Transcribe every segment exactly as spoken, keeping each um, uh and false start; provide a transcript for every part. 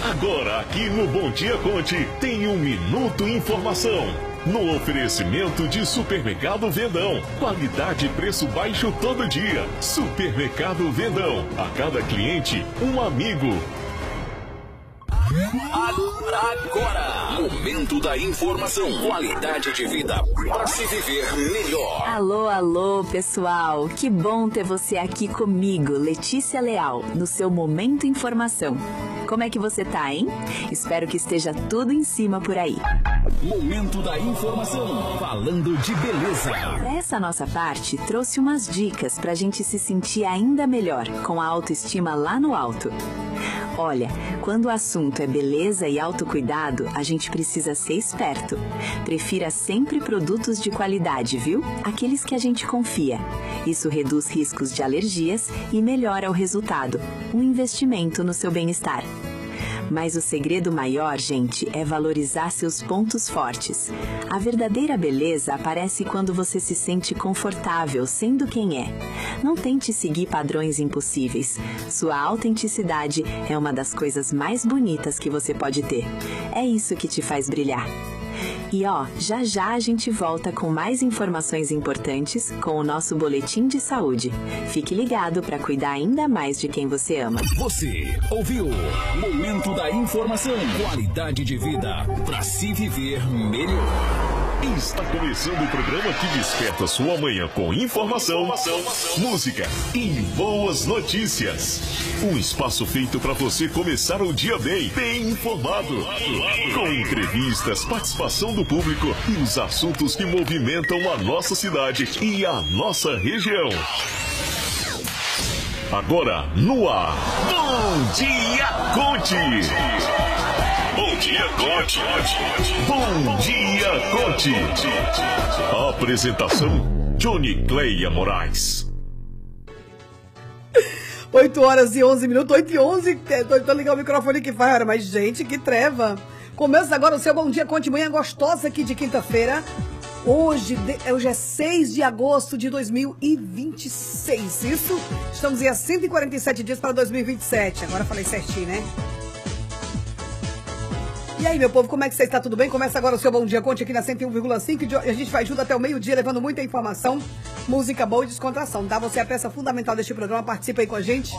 Agora aqui no Bom Dia Conte tem um Minuto Informação. No oferecimento de Supermercado Vendão. Qualidade e preço baixo todo dia. Supermercado Vendão. A cada cliente, um amigo. Agora, Momento da Informação. Qualidade de vida para se viver melhor. Alô, alô, pessoal. Que bom ter você aqui comigo, Letícia Leal, no seu Momento Informação. Como é que você tá, hein? Espero que esteja tudo em cima por aí. Momento da Informação. Falando de beleza. Para essa nossa parte, trouxe umas dicas pra gente se sentir ainda melhor, com a autoestima lá no alto. Olha, quando o assunto é beleza e autocuidado, a gente precisa ser esperto. Prefira sempre produtos de qualidade, viu? Aqueles que a gente confia. Isso reduz riscos de alergias e melhora o resultado. Um investimento no seu bem-estar. Mas o segredo maior, gente, é valorizar seus pontos fortes. A verdadeira beleza aparece quando você se sente confortável sendo quem é. Não tente seguir padrões impossíveis. Sua autenticidade é uma das coisas mais bonitas que você pode ter. É isso que te faz brilhar. E ó, já já a gente volta com mais informações importantes com o nosso Boletim de Saúde. Fique ligado para cuidar ainda mais de quem você ama. Você ouviu Momento da Informação. Qualidade de vida para se viver melhor. Está começando o programa que desperta sua manhã com informação, música e boas notícias. Um espaço feito para você começar o dia bem, bem informado. Com entrevistas, participação do público e os assuntos que movimentam a nossa cidade e a nossa região. Agora, no ar, Bom Dia Conte! Bom Dia Conte! Bom Dia Conte! A apresentação, Johnny Cleia Moraes. oito horas e onze minutos, oito e onze, tô, tô ligando o microfone que faz, mas gente, que treva. Começa agora o seu Bom Dia Conte, manhã gostosa aqui de quinta-feira. Hoje, hoje é seis de agosto de dois mil e vinte e seis, isso? Estamos em cento e quarenta e sete dias para dois mil e vinte e sete, agora falei certinho, né? E aí, meu povo, como é que você está? Tudo bem? Começa agora o seu Bom Dia Conte aqui na cento e um vírgula cinco. A gente vai junto até o meio-dia, levando muita informação, música boa e descontração, tá? Você é a peça fundamental deste programa, participa aí com a gente.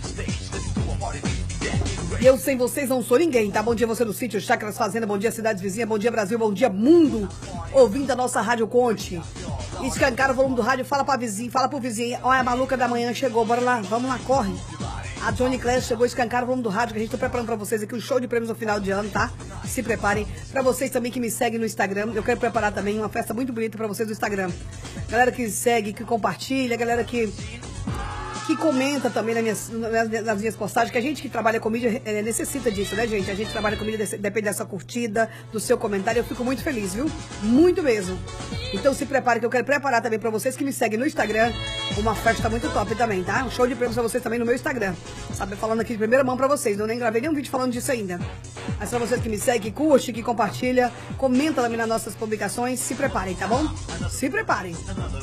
E eu sem vocês não sou ninguém, tá? Bom dia você no sítio, Chácaras Fazenda, bom dia cidades vizinhas, bom dia Brasil, bom dia mundo, ouvindo a nossa Rádio Conte. Escancara o volume do rádio, fala pra vizinho, fala pro vizinho, olha a maluca da manhã chegou, bora lá, vamos lá, corre. A Johnny Claire chegou, escancar o volume do rádio, que a gente tá preparando pra vocês aqui um show de prêmios no final de ano, tá? Se preparem. Pra vocês também que me seguem no Instagram, eu quero preparar também uma festa muito bonita pra vocês no Instagram. Galera que segue, que compartilha, galera que... que comenta também nas minhas, nas minhas postagens, que a gente que trabalha com mídia é, necessita disso, né, gente? A gente trabalha com mídia, depende dessa curtida, do seu comentário, eu fico muito feliz, viu? Muito mesmo. Então se prepare que eu quero preparar também pra vocês que me seguem no Instagram, uma festa muito top também, tá? Um show de prêmios pra vocês também no meu Instagram. Sabe, falando aqui de primeira mão pra vocês, eu nem gravei nenhum vídeo falando disso ainda. Mas pra vocês que me seguem, que curte, que compartilha, comenta também nas nossas publicações, se preparem, tá bom? Se preparem.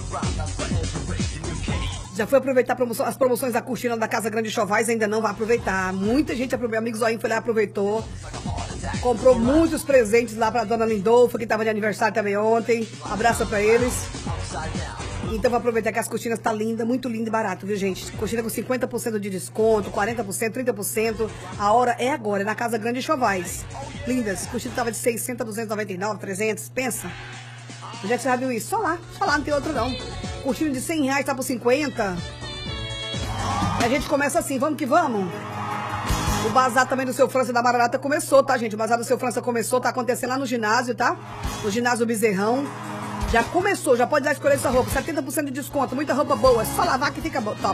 Já foi aproveitar promoção, as promoções da Cortina da Casa Grande Chovais? Ainda não vai aproveitar. Muita gente aproveitou. Amigos Zoinho foi lá, aproveitou. Comprou muitos presentes lá pra dona Lindolfa, que tava de aniversário também ontem. Abraço pra eles. Então vou aproveitar que as cortinas tá linda, muito linda e barato, viu, gente? Cortina com cinquenta por cento de desconto, quarenta por cento, trinta por cento. A hora é agora, é na Casa Grande Chovais. Lindas. Cortina tava de seiscentos, duzentos e noventa e nove, trezentos. Pensa. Já que você já viu isso? Só lá. Só lá, não tem outro não. Cortina de cem reais tá por cinquenta. E a gente começa assim, vamos que vamos. O bazar também do Seu França da Mararata começou, tá, gente? O bazar do Seu França começou, tá acontecendo lá no ginásio, tá? No ginásio Bezerrão. Já começou, já pode dar escolher sua roupa. setenta por cento de desconto, muita roupa boa. Só lavar que fica top.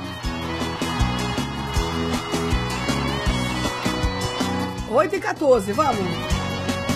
oito e quatorze, vamos.